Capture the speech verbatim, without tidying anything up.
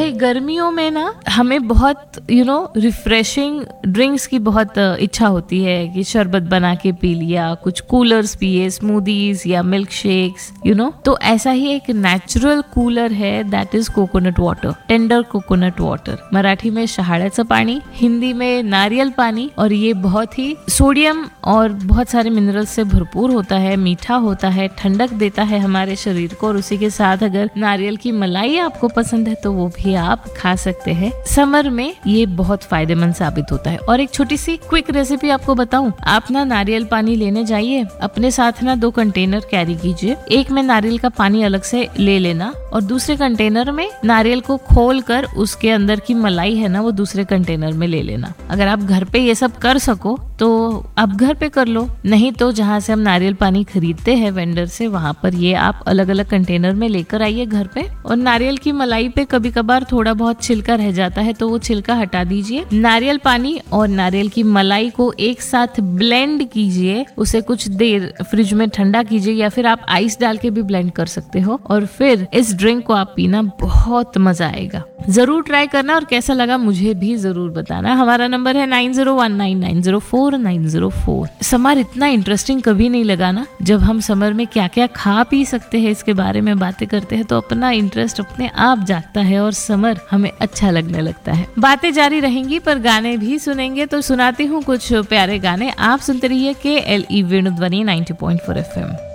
भाई गर्मियों में ना हमें बहुत यू नो रिफ्रेशिंग ड्रिंक्स की बहुत इच्छा होती है कि शरबत बना के पी लिया, कुछ कूलर्स पिए, स्मूदीज या मिल्क शेक्स, यू नो। तो ऐसा ही एक नेचुरल कूलर है, that is coconut water, tender coconut water. Marathi में शहाळ्याचं पानी, हिंदी में नारियल पानी। और ये बहुत ही सोडियम और बहुत सारे मिनरल्स से भरपूर होता है, मीठा होता है, ठंडक देता है हमारे शरीर को। और उसी के साथ अगर नारियल की मलाई आपको पसंद है तो वो भी आप खा सकते हैं। समर में ये बहुत फायदेमंद साबित होता है। और एक छोटी सी क्विक रेसिपी आपको बताऊं, आप ना नारियल पानी लेने जाइए, अपने साथ ना दो कंटेनर कैरी कीजिए। एक में नारियल का पानी अलग से ले लेना और दूसरे कंटेनर में नारियल को खोल कर उसके अंदर की मलाई है ना वो दूसरे कंटेनर में ले लेना। अगर आप घर पे ये सब कर सको तो आप घर पे कर लो, नहीं तो जहाँ से हम नारियल पानी खरीदते हैं वेंडर से, वहाँ पर ये आप अलग अलग कंटेनर में लेकर आइए घर पे। और नारियल की मलाई पे कभी कभार थोड़ा बहुत छिलका रह जाता है तो वो छिलका हटा दीजिए। नारियल पानी और नारियल की मलाई को एक साथ ब्लेंड कीजिए, उसे कुछ देर फ्रिज में ठंडा कीजिए या फिर आप आइस डाल के भी ब्लेंड कर सकते हो। और फिर इस ड्रिंक को आप पीना, बहुत मजा आएगा। जरूर ट्राई करना और कैसा लगा मुझे भी जरूर बताना। हमारा नंबर है nine zero one nine nine zero four nine zero four. Summer इतना इंटरेस्टिंग कभी नहीं लगा ना, जब हम समर में क्या क्या खा पी सकते हैं इसके बारे में बातें करते हैं तो अपना इंटरेस्ट अपने आप जागता है और समर हमें अच्छा लगने लगता है। बातें जारी रहेंगी पर गाने भी सुनेंगे, तो सुनाती हूँ कुछ प्यारे गाने। आप सुनते रहिए के L E वेणुध्वनि ninety point four F M.